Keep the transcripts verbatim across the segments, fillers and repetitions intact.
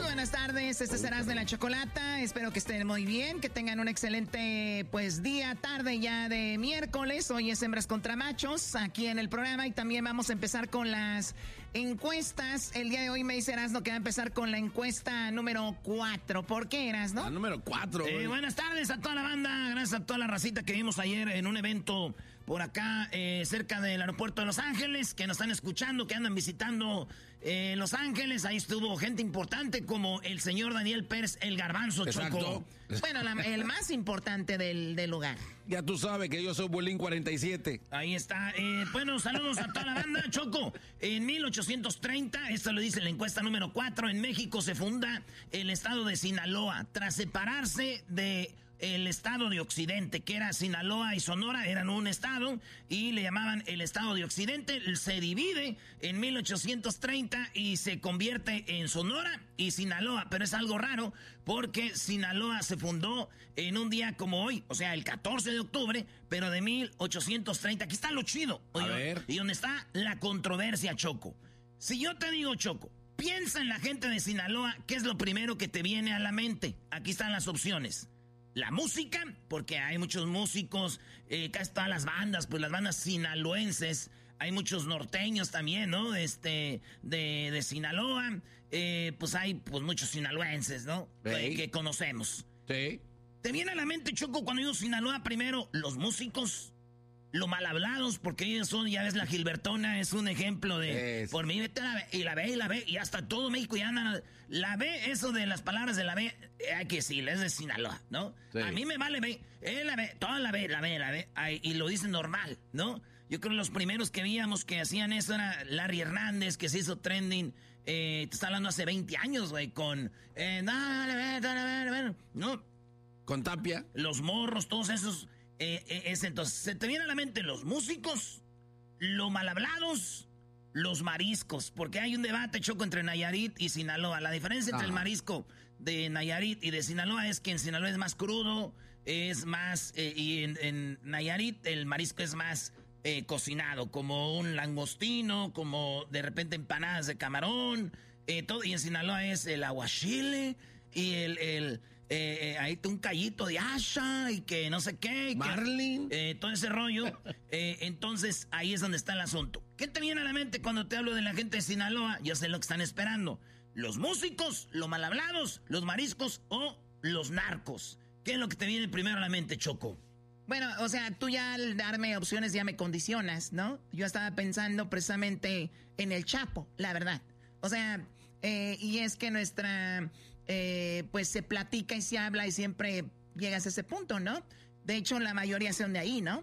buenas tardes, este serás de la Chocolata, espero que estén muy bien, que tengan un excelente pues día, tarde ya de miércoles, hoy es Hembras contra Machos, aquí en el programa y también vamos a empezar con las encuestas, el día de hoy me dice Erasno que va a empezar con la encuesta número cuatro, ¿por qué Erasno? La número cuatro. Eh, buenas tardes a toda la banda, gracias a toda la racita que vimos ayer en un evento por acá eh, cerca del aeropuerto de Los Ángeles, que nos están escuchando, que andan visitando eh, Los Ángeles, ahí estuvo gente importante como el señor Daniel Pérez, el Garbanzo. Exacto. Choco. Bueno, la, el más importante del, del lugar. Ya tú sabes que yo soy Bolín cuarenta y siete. Ahí está. Eh, bueno, saludos a toda la banda, Choco. En mil ochocientos treinta, esto lo dice la encuesta número cuatro, en México se funda el estado de Sinaloa. Tras separarse de el estado de Occidente, que era Sinaloa y Sonora, eran un estado, y le llamaban el estado de Occidente, se divide en mil ochocientos treinta y se convierte en Sonora y Sinaloa, pero es algo raro, porque Sinaloa se fundó en un día como hoy, o sea, el catorce de octubre, pero de mil ochocientos treinta, aquí está lo chido, A ver. y donde está la controversia, Choco. Si yo te digo, Choco, piensa en la gente de Sinaloa, ¿qué es lo primero que te viene a la mente? Aquí están las opciones. La música, porque hay muchos músicos, eh, casi todas las bandas, pues las bandas sinaloenses, hay muchos norteños también, ¿no? Este, de, de Sinaloa, eh, pues hay pues muchos sinaloenses, ¿no? Hey. Eh, que conocemos. Sí. ¿Te viene a la mente, Choco, cuando digo Sinaloa primero, los músicos, lo mal hablados, porque ellos son, ya ves, la Gilbertona es un ejemplo de, Es. por mí, vete a la B, y la B, y la B, y hasta todo México ya andan, la B, eso de las palabras de la B, eh, hay que decirle, es de Sinaloa, ¿no? Sí. A mí me vale B, eh, la B, toda la B, la B, la B, ay, y lo dicen normal, ¿no? Yo creo que los primeros que veíamos que hacían eso era Larry Hernández, que se hizo trending, eh, te está hablando hace veinte años, güey, con, eh, dale, dale, dale, dale, ¿no? Con Tapia. Los morros, todos esos. Eh, eh, es entonces, se te viene a la mente los músicos, los mal hablados, los mariscos, porque hay un debate, Choco, entre Nayarit y Sinaloa. La diferencia entre Ajá. el marisco de Nayarit y de Sinaloa es que en Sinaloa es más crudo, es más, eh, y en, en Nayarit el marisco es más eh, cocinado, como un langostino, como de repente empanadas de camarón, eh, todo, y en Sinaloa es el aguachile y el, el eh, eh, ahí está un callito de asha y que no sé qué. Y Marlin. Que, eh, todo ese rollo. eh, entonces, ahí es donde está el asunto. ¿Qué te viene a la mente cuando te hablo de la gente de Sinaloa? Ya sé lo que están esperando. ¿Los músicos, los mal hablados, los mariscos o los narcos? ¿Qué es lo que te viene primero a la mente, Choco? Bueno, o sea, tú ya al darme opciones ya me condicionas, ¿no? Yo estaba pensando precisamente en el Chapo, la verdad. O sea, eh, y es que nuestra, eh, pues se platica y se habla y siempre llegas a ese punto, ¿no? De hecho, la mayoría son de ahí, ¿no?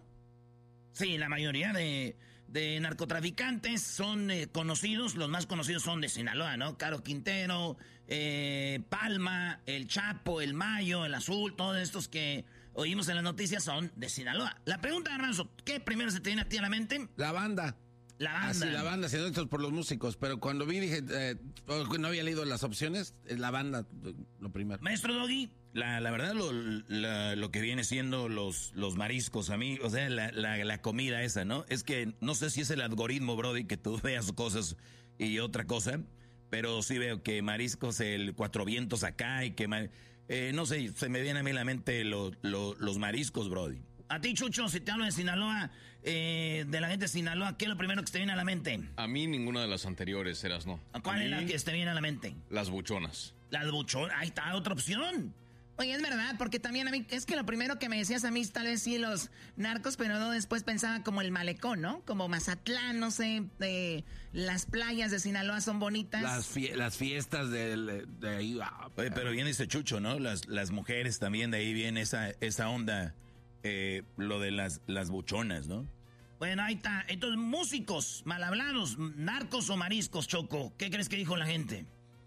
Sí, la mayoría de, de narcotraficantes son eh, conocidos, los más conocidos son de Sinaloa, ¿no? Caro Quintero, eh, Palma, el Chapo, el Mayo, el Azul, todos estos que oímos en las noticias son de Sinaloa. La pregunta, Garbanzo, ¿qué primero se te viene a ti a la mente? La banda. La banda. Ah, sí, la banda, siendo estos por los músicos. Pero cuando vi, dije, eh, no había leído las opciones, es la banda, lo primero. Maestro Doggy. La, la verdad, lo, la, lo que viene siendo los, los mariscos, a mí, o sea, la, la, la comida esa, ¿no? Es que no sé si es el algoritmo, Brody, que tú veas cosas y otra cosa, pero sí veo que mariscos, el Cuatro Vientos acá y que, eh, no sé, se me viene a mí a la mente lo, lo, los mariscos, Brody. A ti, Chucho, si te hablo de Sinaloa, eh, de la gente de Sinaloa, ¿qué es lo primero que te viene a la mente? A mí ninguna de las anteriores, eras no. ¿Cuál A es la mí, que te viene a la mente? Las buchonas. Las buchonas, ahí está otra opción. Oye, es verdad, porque también a mí, es que lo primero que me decías a mí, tal vez sí los narcos, pero no después pensaba como el malecón, ¿no? Como Mazatlán, no sé, eh, las playas de Sinaloa son bonitas. Las, fie las fiestas de, de ahí. Ah, Oye, pero bien dice Chucho, ¿no? Las, las mujeres también, de ahí viene esa, esa onda, eh, lo de las, las buchonas, ¿no? Bueno, ahí está. Entonces, músicos, mal hablados, narcos o mariscos, Choco. ¿Qué crees que dijo la gente?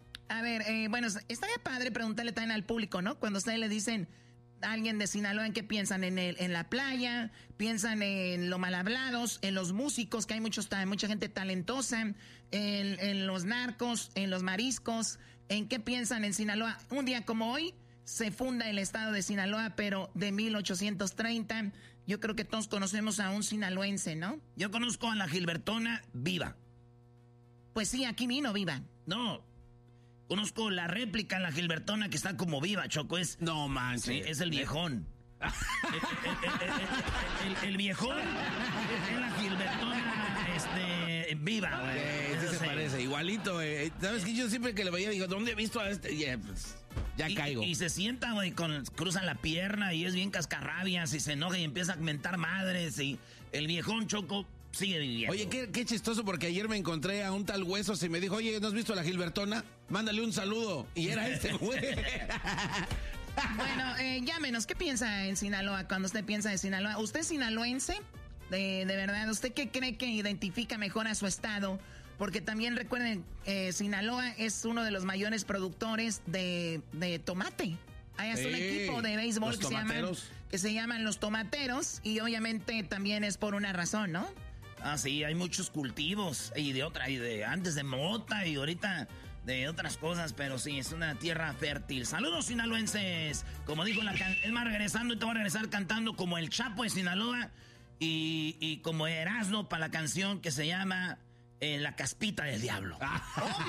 A ver, eh, bueno, estaría padre preguntarle también al público, ¿no? Cuando ustedes le dicen a alguien de Sinaloa, ¿en qué piensan? ¿En el, en la playa? ¿Piensan en lo mal hablados? ¿En los músicos? Que hay muchos, mucha gente talentosa. En, en los narcos, en los mariscos. ¿En qué piensan en Sinaloa? Un día como hoy se funda el estado de Sinaloa, pero de mil ochocientos treinta. Yo creo que todos conocemos a un sinaloense, ¿no? Yo conozco a la Gilbertona viva. Pues sí, aquí vino viva. No. Conozco la réplica, la Gilbertona, que está como viva, Choco. Es, no manches. Sí, es el viejón. el, el, el, el, el viejón es la Gilbertona este, viva, güey. Sí, sí se sé. parece, igualito. Eh. ¿Sabes qué? Yo siempre que le veía digo, ¿dónde he visto a este? Yeah, pues, ya y, caigo. Y se sienta, güey, con cruzan la pierna y es bien cascarrabias y se enoja y empieza a mentar madres y el viejón, Choco, sigue viviendo. Oye, qué, qué chistoso, porque ayer me encontré a un tal Huesos y me dijo, oye, ¿no has visto a la Gilbertona? Mándale un saludo. Y era este güey. Bueno, eh, llámenos. ¿Qué piensa en Sinaloa cuando usted piensa en Sinaloa? ¿Usted es sinaloense? De, de verdad, ¿usted qué cree que identifica mejor a su estado? Porque también recuerden, eh, Sinaloa es uno de los mayores productores de, de tomate. Hay hasta sí, un equipo de béisbol que se, llaman, que se llaman los Tomateros y obviamente también es por una razón, ¿no? Ah, sí, hay muchos cultivos y de otra, y de antes de mota y ahorita de otras cosas, pero sí, es una tierra fértil. Saludos, sinaloenses. Como dijo la can... es más, regresando, y te voy a regresar cantando como el Chapo de Sinaloa y, y como Erasmo para la canción que se llama eh, La Caspita del Diablo. Oh